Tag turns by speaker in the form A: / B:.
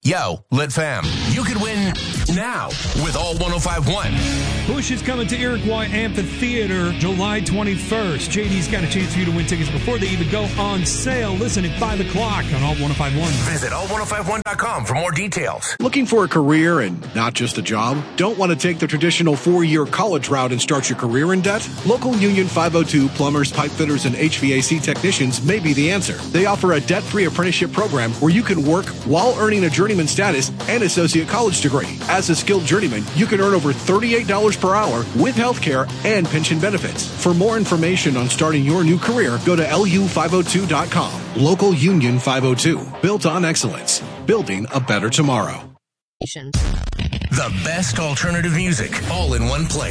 A: Yo, Lit Fam, you could win now with All 105.1.
B: Bush is coming to Iroquois Amphitheater July 21st. JD's got a chance for you to win tickets before they even go on sale. Listen at 5 o'clock on All 105.1.
A: Visit all1051.com for more details.
C: Looking for a career and not just a job? Don't want to take the traditional 4-year college route and start your career in debt? Local Union 502 plumbers, pipe fitters, and HVAC technicians may be the answer. They offer a debt-free apprenticeship program where you can work while earning a journeyman status and associate college degree. As a skilled journeyman, you can earn over $38 per hour with health care and pension benefits. For more information on starting your new career, go to lu502.com. Local Union 502. Built on excellence. Building a better tomorrow.
A: The best alternative music, all in one place.